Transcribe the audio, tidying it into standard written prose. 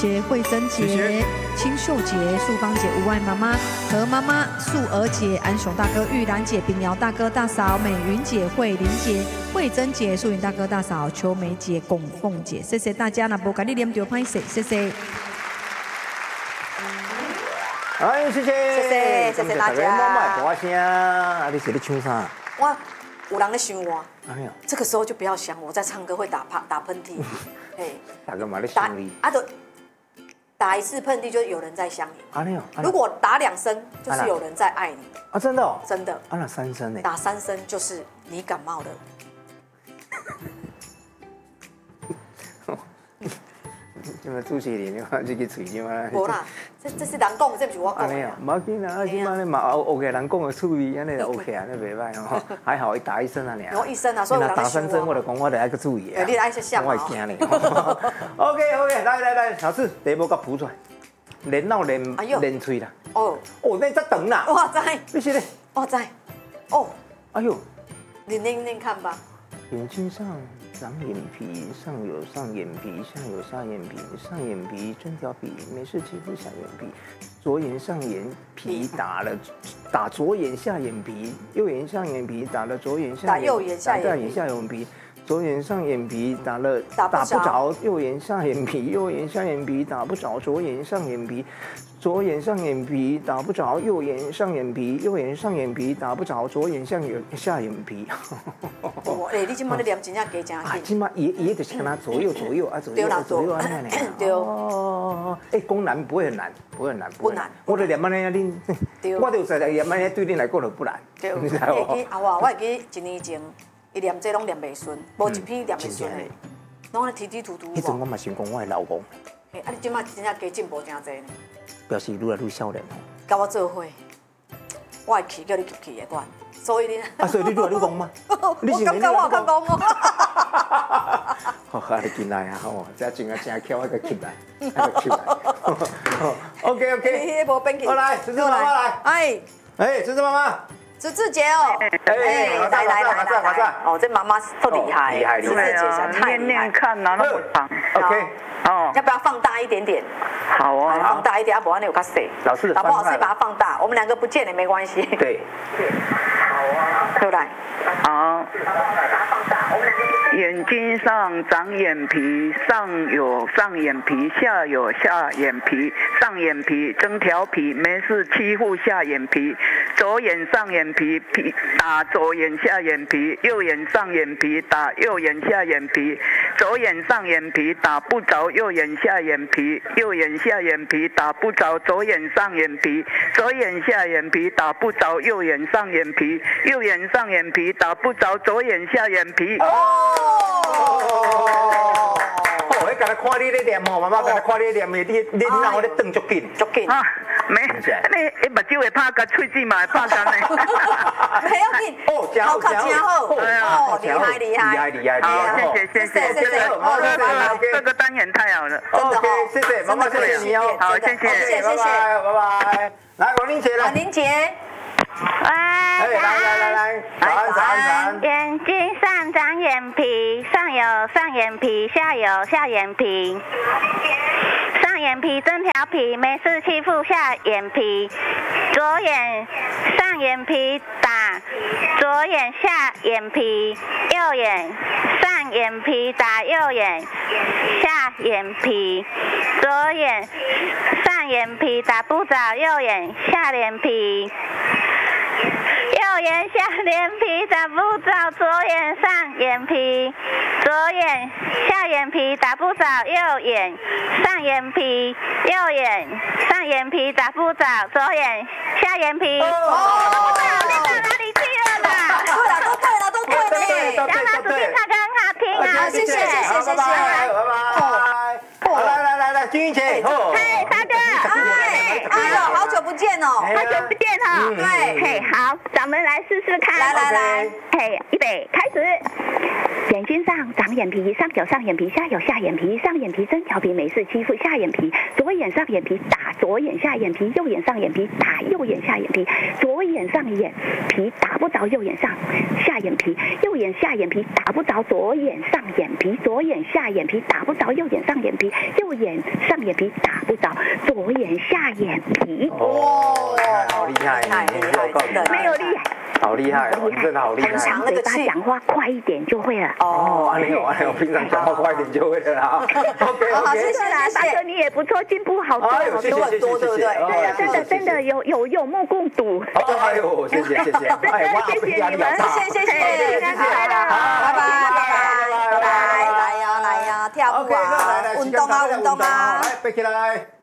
谢慧珍姐、清秀姐、素芳姐、吴爱妈妈、何妈妈、素娥姐、安雄大哥、玉兰姐、秉瑶大哥大嫂、美云姐、慧玲姐、慧珍姐、素云大哥大嫂、秋梅姐、龚凤姐，谢谢大家，那不赶紧念就拍摄，谢谢。 哎，谢谢大家。 妈妈大声，啊，你是咧唱啥？ 我有人在想我。 哎呀， 这个时候就不要想我在唱歌会打喷嚏，哎， 大哥嘛咧想你。 啊，打一次喷嚏就有人在想你。 啊那如果打2声，就是有人在爱你。 啊，真的哦。 真的。 啊那3声呢？ 打3声就是你感冒了。 这么主持人，你看这个嘴怎啊？ 无啦，这是人讲的，这不是我讲的。 唔要紧啊，起码你嘛OK，人讲的趣味，安尼就 OK 啊，那袂歹哦。还好，打1声啊，尔。 我1声啊，所以有人打3声，我就讲我得爱个注意啊。 你爱去想我会惊你。OK， 来，老师，题目甲谱出来，练脑练嘴啦。哦，那这长啦。 哇塞！ 你是咧？ 哇塞！哦。 哎呦， 你念看吧。 眼睛上长眼皮，上有上眼皮，下有下眼皮，上眼皮真调皮，没事欺负下眼皮。左眼上眼皮打左眼下眼皮，右眼上眼皮打了左眼下右眼下眼皮。左眼上眼皮打不着，右眼下眼皮，右眼下眼皮打不着，左眼上眼皮，左眼上眼皮打不着，右眼上眼皮，右眼上眼皮打不着，左眼下眼皮。 你今麦咧念真正加真紧。 今麦也就是跟他左右啊，左右安尼呢。 对。 哦，讲难不会很难，不难。我就念安尼啊，恁，我就实在念安尼对恁来讲就不难。 对。你知道无？我会记1年前。伊念这拢念袂顺，无一篇念袂顺的，拢咧提突。 迄阵我嘛想讲我的老公。 啊，你即摆真正加进步真侪呢。 表示愈来愈少年哦。 甲我做伙，我会去叫你去的我。所以你。 所以你愈来愈讲吗？ 我感觉我有较讲哦。 好，你进来啊！吼，这真巧，我个起来。OK。 你无变去。 我来，芝芝妈妈来。哎，芝芝妈妈。 芝芝姐哦，来，哦，这妈妈都厉害，芝芝姐实在太厉害。 念看哪那么长 ？OK， 哦， 要不要放大一点点？ 好啊， 放大一点，不然你有较小。 老师， 老婆，老师把它放大，我们2个不见也没关系。 对， 好啊， 对不对？ 好。眼睛上长眼皮，上有上眼皮，下有下眼皮，上眼皮真调皮，没事欺负下眼皮。左眼上眼皮打左眼下眼皮，右眼上眼皮打右眼下眼皮，左眼上眼皮打不着右眼下眼皮，右眼下眼皮打不着左眼上眼皮，左眼下眼皮打不着右眼上眼皮，右眼上眼皮打不着左眼下眼皮。 我刚才看你咧念吼，妈妈刚才看你念的，你脑咧动足紧。 啊，没，你目睭会拍甲，喙齿嘛会拍干嘞。 没要紧，好看真好，哦，厉害。 好，谢谢，这个单元太好了。 OK， 谢谢，妈妈谢谢你哦。 好，谢谢， 拜拜。来，王玲姐来。 王玲姐。 来，早安。 眼睛上长眼皮，上有上眼皮，下有下眼皮。上眼皮真调皮，没事欺负下眼皮。左眼上眼皮打左眼下眼皮，右眼上眼皮打右眼下眼皮。左眼上眼皮打不着右眼下眼皮。右眼下眼皮打不着左眼上眼皮，左眼下眼皮打不着右眼上眼皮，右眼上眼皮打不着左眼下眼皮。念到哪里去了啦？ 都对了。 让他主持唱歌很好听啊！ 谢谢， 拜拜。来，君怡姐， 沙哥， 好久不见哦。 哎好久不见哈。 对嘿，好，咱们来试试看。 来， 嘿，预备，开始。眼睛上长眼皮，上有上眼皮，下有下眼皮，上眼皮真调皮，没事欺负下眼皮，左眼上眼皮打左眼下眼皮，右眼上眼皮打右眼下眼皮，左眼上眼皮打不着右眼上下眼皮，右眼下眼皮打不着左眼上眼皮，左眼下眼皮打不着右眼上眼皮，右眼上眼皮打不着左眼下眼皮。 哦，好厉害， 厉害，真的没有厉害。 好厉害哦，真的好厉害。 很强那个嘴巴气。 讲话快一点就会了。 哦，安利我平常讲话快一点就会了啦。OK 好， OK。 谢谢啦， 大哥你也不错，进步好多哎呦， 好多。 谢谢谢谢多对不对真的真的有目共睹。 哎呦，谢谢谢谢。哎，我谢谢你们， 谢谢， 平安快乐， 拜拜，来呀，跳舞啊，运动啊， 来，背起来。